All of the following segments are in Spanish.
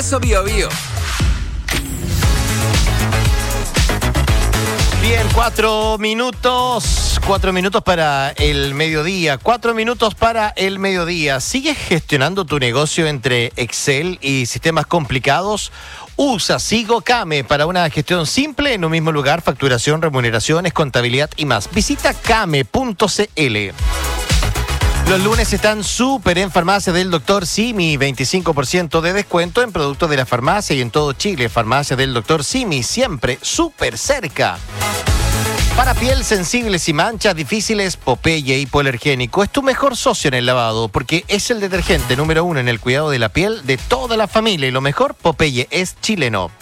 Bio Bio. Bien, 4 minutos para el mediodía. 4 minutos para el mediodía. ¿Sigues gestionando tu negocio entre Excel y sistemas complicados? Usa SigoCame para una gestión simple en un mismo lugar, facturación, remuneraciones, contabilidad y más. Visita came.cl. Los lunes están súper en Farmacia del Dr. Simi, 25% de descuento en productos de la farmacia y en todo Chile. Farmacia del Dr. Simi, siempre súper cerca. Para piel sensibles y manchas difíciles, Popeye Hipoalergénico es tu mejor socio en el lavado porque es el detergente número 1 en el cuidado de la piel de toda la familia. Y lo mejor, Popeye es chileno.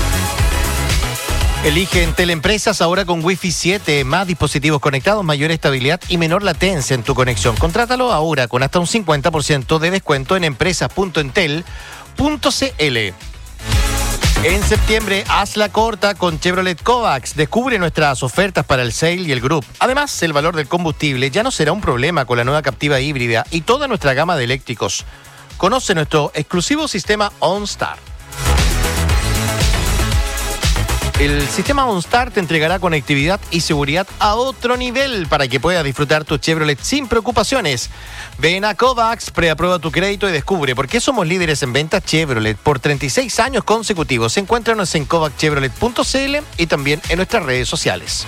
Elige en Teleempresas ahora con Wi-Fi 7, más dispositivos conectados, mayor estabilidad y menor latencia en tu conexión. Contrátalo ahora con hasta un 50% de descuento en empresas.entel.cl. En septiembre, hazla corta con Chevrolet Kovacs. Descubre nuestras ofertas para el Sale y el Group. Además, el valor del combustible ya no será un problema con la nueva Captiva híbrida y toda nuestra gama de eléctricos. Conoce nuestro exclusivo sistema OnStar. El sistema OnStar te entregará conectividad y seguridad a otro nivel para que puedas disfrutar tu Chevrolet sin preocupaciones. Ven a Kovacs, preaprueba tu crédito y descubre por qué somos líderes en ventas Chevrolet por 36 años consecutivos. Encuéntranos en kovacchevrolet.cl y también en nuestras redes sociales.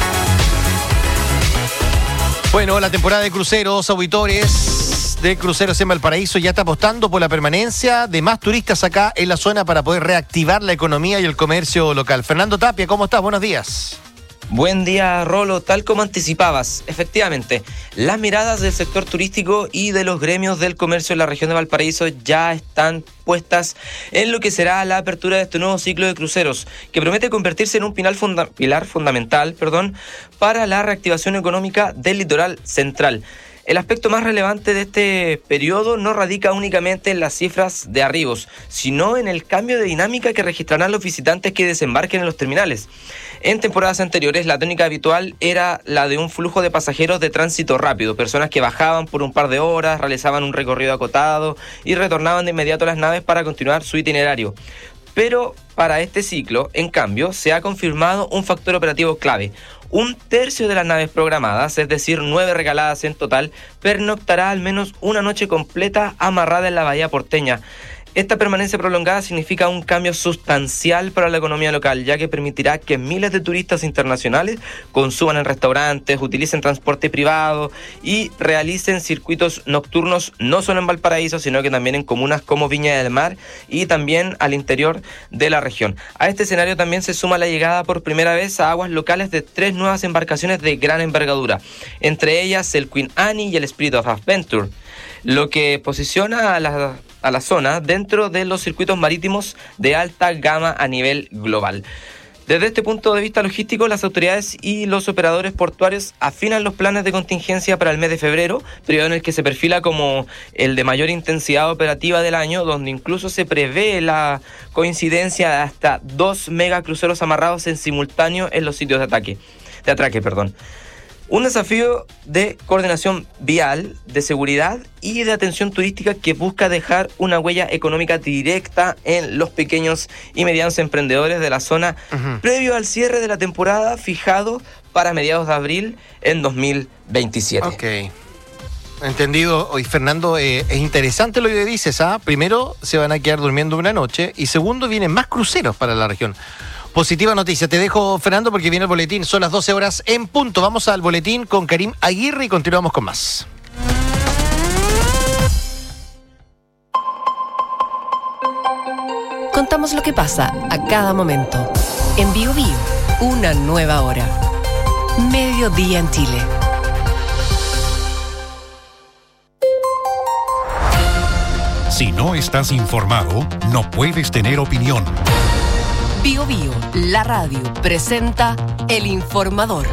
Bueno, la temporada de cruceros, auditores de Cruceros en Valparaíso ya está apostando por la permanencia de más turistas acá en la zona para poder reactivar la economía y el comercio local. Fernando Tapia, ¿cómo estás? Buenos días. Buen día, Rolo. Tal como anticipabas, efectivamente, las miradas del sector turístico y de los gremios del comercio en la región de Valparaíso ya están puestas en lo que será la apertura de este nuevo ciclo de cruceros, que promete convertirse en un pilar fundamental para la reactivación económica del litoral central. El aspecto más relevante de este periodo no radica únicamente en las cifras de arribos, sino en el cambio de dinámica que registrarán los visitantes que desembarquen en los terminales. En temporadas anteriores, la tónica habitual era la de un flujo de pasajeros de tránsito rápido, personas que bajaban por un par de horas, realizaban un recorrido acotado y retornaban de inmediato a las naves para continuar su itinerario. Pero para este ciclo, en cambio, se ha confirmado un factor operativo clave. 1/3 de las naves programadas, es decir, 9 regaladas en total, pernoctará al menos una noche completa amarrada en la bahía porteña. Esta permanencia prolongada significa un cambio sustancial para la economía local, ya que permitirá que miles de turistas internacionales consuman en restaurantes, utilicen transporte privado y realicen circuitos nocturnos no solo en Valparaíso, sino que también en comunas como Viña del Mar y también al interior de la región. A este escenario también se suma la llegada por primera vez a aguas locales de 3 nuevas embarcaciones de gran envergadura, entre ellas el Queen Annie y el Spirit of Adventure, lo que posiciona a la zona dentro de los circuitos marítimos de alta gama a nivel global. Desde este punto de vista logístico, las autoridades y los operadores portuarios afinan los planes de contingencia para el mes de febrero, periodo en el que se perfila como el de mayor intensidad operativa del año, donde incluso se prevé la coincidencia de hasta 2 megacruceros amarrados en simultáneo en los sitios de atraque. Un desafío de coordinación vial, de seguridad y de atención turística que busca dejar una huella económica directa en los pequeños y medianos emprendedores de la zona, previo al cierre de la temporada fijado para mediados de abril en 2027. Ok. Entendido. Hoy, Fernando, es interesante lo que dices, ¿ah? Primero, se van a quedar durmiendo una noche y segundo, vienen más cruceros para la región. Positiva noticia. Te dejo, Fernando, porque viene el boletín. Son las 12 horas en punto. Vamos al boletín con Karim Aguirre y continuamos con más. Contamos lo que pasa a cada momento. En Bio Bio, una nueva hora. Mediodía en Chile. Si no estás informado, no puedes tener opinión. Bio Bio, la radio, presenta El Informador.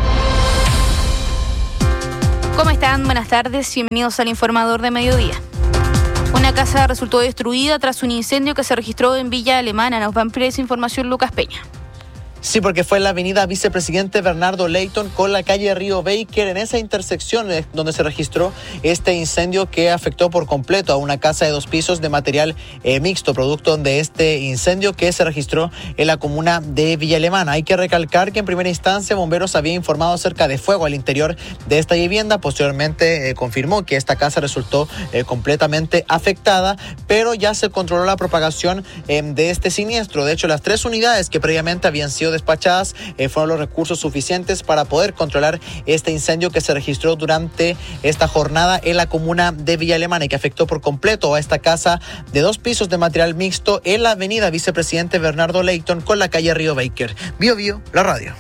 ¿Cómo están? Buenas tardes, bienvenidos al Informador de Mediodía. Una casa resultó destruida tras un incendio que se registró en Villa Alemana. Nos va a ampliar esa información Lucas Peña. Sí, porque fue en la avenida Vicepresidente Bernardo Leyton con la calle Río Baker, en esa intersección donde se registró este incendio que afectó por completo a una casa de 2 pisos de material mixto, producto de este incendio que se registró en la comuna de Villa Alemana. Hay que recalcar que en primera instancia bomberos había informado acerca de fuego al interior de esta vivienda. Posteriormente confirmó que esta casa resultó completamente afectada, pero ya se controló la propagación de este siniestro. De hecho, las 3 unidades que previamente habían sido despachadas fueron los recursos suficientes para poder controlar este incendio que se registró durante esta jornada en la comuna de Villa Alemana y que afectó por completo a esta casa de 2 pisos de material mixto en la avenida Vicepresidente Bernardo Leyton con la calle Río Baker. Bio Bio, la radio.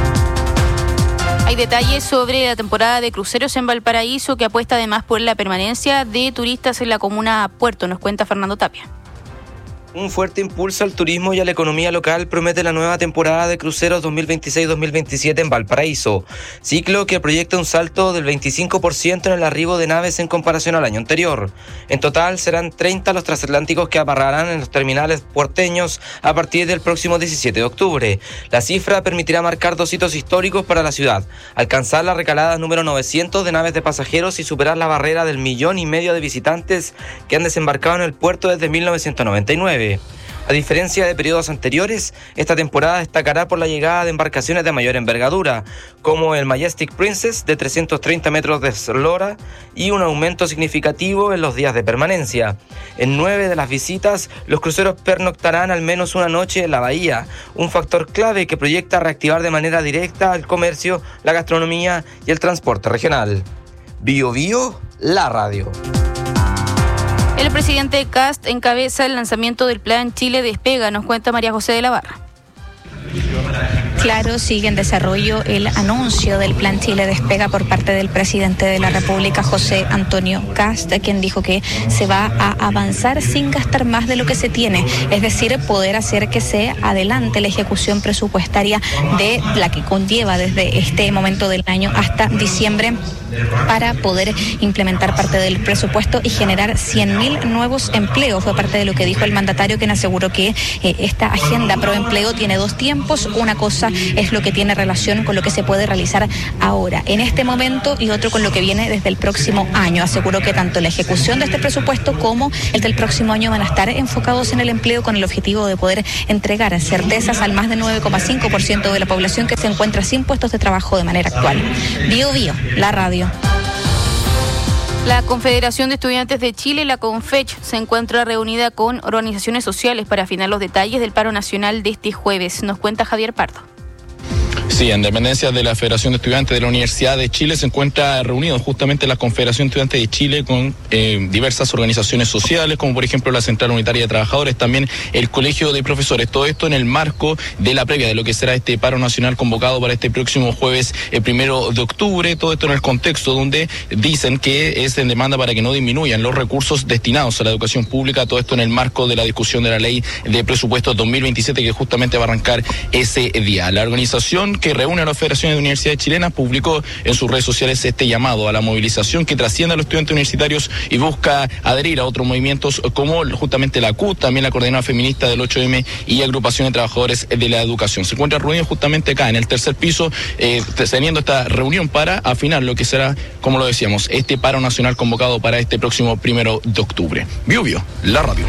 Hay detalles sobre la temporada de cruceros en Valparaíso, que apuesta además por la permanencia de turistas en la comuna Puerto. Nos cuenta Fernando Tapia. Un fuerte impulso al turismo y a la economía local promete la nueva temporada de cruceros 2026-2027 en Valparaíso, ciclo que proyecta un salto del 25% en el arribo de naves en comparación al año anterior. En total serán 30 los transatlánticos que amarrarán en los terminales puerteños a partir del próximo 17 de octubre. La cifra permitirá marcar 2 hitos históricos para la ciudad, alcanzar la recalada número 900 de naves de pasajeros y superar la barrera del 1,5 millones de visitantes que han desembarcado en el puerto desde 1999. A diferencia de periodos anteriores, esta temporada destacará por la llegada de embarcaciones de mayor envergadura, como el Majestic Princess de 330 metros de eslora y un aumento significativo en los días de permanencia. En 9 de las visitas, los cruceros pernoctarán al menos una noche en la bahía, un factor clave que proyecta reactivar de manera directa el comercio, la gastronomía y el transporte regional. Bio Bio, la radio. El presidente Kast encabeza el lanzamiento del plan Chile Despega, nos cuenta María José de la Barra. Claro, sigue en desarrollo el anuncio del plan Chile Despega por parte del presidente de la República, José Antonio Kast, quien dijo que se va a avanzar sin gastar más de lo que se tiene, es decir, poder hacer que se adelante la ejecución presupuestaria de la que conlleva desde este momento del año hasta diciembre para poder implementar parte del presupuesto y generar 100.000 nuevos empleos. Fue parte de lo que dijo el mandatario, quien aseguró que esta agenda pro empleo tiene 2 tiempos. Una cosa es lo que tiene relación con lo que se puede realizar ahora, en este momento, y otro con lo que viene desde el próximo año. Aseguró que tanto la ejecución de este presupuesto como el del próximo año van a estar enfocados en el empleo con el objetivo de poder entregar certezas al más del 9,5% de la población que se encuentra sin puestos de trabajo de manera actual. Bio Bio, la radio. La Confederación de Estudiantes de Chile, la CONFECH, se encuentra reunida con organizaciones sociales para afinar los detalles del paro nacional de este jueves. Nos cuenta Javier Pardo. Sí, en dependencia de la Federación de Estudiantes de la Universidad de Chile se encuentra reunido justamente la Confederación de Estudiantes de Chile con diversas organizaciones sociales, como por ejemplo la Central Unitaria de Trabajadores, también el Colegio de Profesores. Todo esto en el marco de la previa de lo que será este paro nacional convocado para este próximo jueves 1 de octubre. Todo esto en el contexto donde dicen que es en demanda para que no disminuyan los recursos destinados a la educación pública. Todo esto en el marco de la discusión de la ley de presupuestos 2027 que justamente va a arrancar ese día. La organización que reúne a las federaciones de universidades chilenas publicó en sus redes sociales este llamado a la movilización que trasciende a los estudiantes universitarios y busca adherir a otros movimientos como justamente la CUT, también la Coordinadora Feminista del 8M y Agrupación de Trabajadores de la Educación. Se encuentra reunido justamente acá en el tercer piso, teniendo esta reunión para afinar lo que será, como lo decíamos, este paro nacional convocado para este próximo 1 de octubre. Bio Bio, la radio.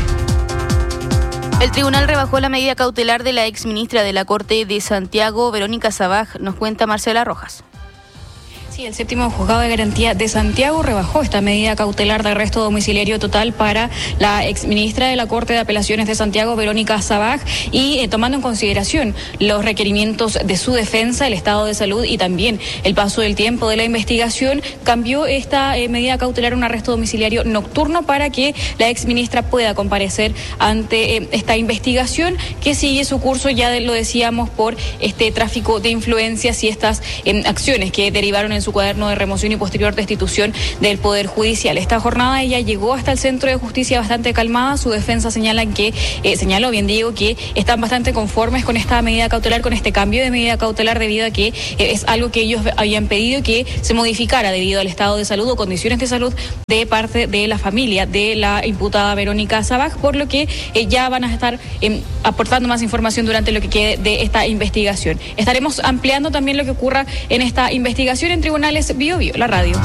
El tribunal rebajó la medida cautelar de la exministra de la Corte de Santiago, Verónica Sabaj, nos cuenta Marcela Rojas. Sí, el 7º Juzgado de Garantía de Santiago rebajó esta medida cautelar de arresto domiciliario total para la exministra de la Corte de Apelaciones de Santiago, Verónica Sabaj, y tomando en consideración los requerimientos de su defensa, el estado de salud y también el paso del tiempo de la investigación, cambió esta medida cautelar a un arresto domiciliario nocturno para que la exministra pueda comparecer ante esta investigación que sigue su curso, ya lo decíamos, por este tráfico de influencias y estas acciones que derivaron en su cuaderno de remoción y posterior destitución del Poder Judicial. Esta jornada ella llegó hasta el Centro de Justicia bastante calmada. Su defensa señaló que están bastante conformes con esta medida cautelar, con este cambio de medida cautelar, debido a que es algo que ellos habían pedido que se modificara debido al estado de salud o condiciones de salud de parte de la familia de la imputada Verónica Sabaj, por lo que ya van a estar aportando más información durante lo que quede de esta investigación. Estaremos ampliando también lo que ocurra en esta investigación en Tribunales Bio Bio, la radio.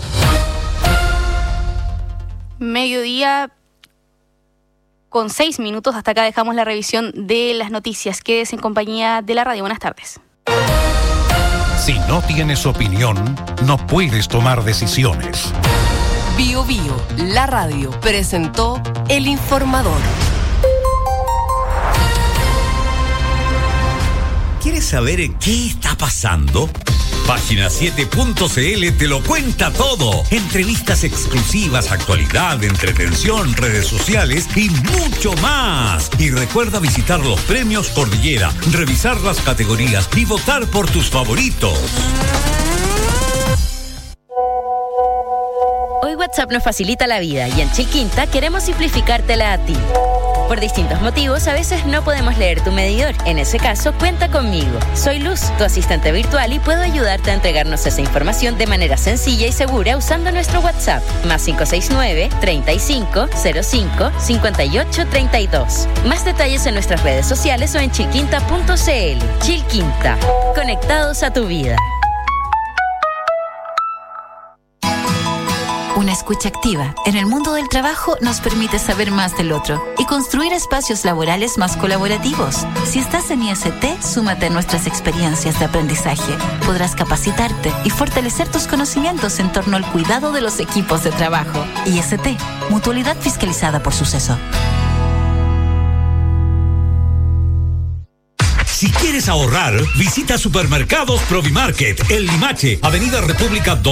Mediodía con 6 minutos. Hasta acá dejamos la revisión de las noticias. Quédese en compañía de la radio. Buenas tardes. Si no tienes opinión, no puedes tomar decisiones. Bio Bio, la radio, presentó El Informador. ¿Quieres saber qué está pasando? Página 7.cl te lo cuenta todo. Entrevistas exclusivas, actualidad, entretención, redes sociales y mucho más. Y recuerda visitar los premios Cordillera, revisar las categorías y votar por tus favoritos. Hoy WhatsApp nos facilita la vida y en Chilquinta queremos simplificártela a ti. Por distintos motivos, a veces no podemos leer tu medidor. En ese caso, cuenta conmigo. Soy Luz, tu asistente virtual, y puedo ayudarte a entregarnos esa información de manera sencilla y segura usando nuestro WhatsApp. Más 569-3505-5832. Más detalles en nuestras redes sociales o en chilquinta.cl. Chilquinta. Conectados a tu vida. Una escucha activa en el mundo del trabajo nos permite saber más del otro y construir espacios laborales más colaborativos. Si estás en IST, súmate a nuestras experiencias de aprendizaje. Podrás capacitarte y fortalecer tus conocimientos en torno al cuidado de los equipos de trabajo. IST, Mutualidad Fiscalizada por Suceso. Si quieres ahorrar, visita Supermercados Provimarket, El Limache, Avenida República 2.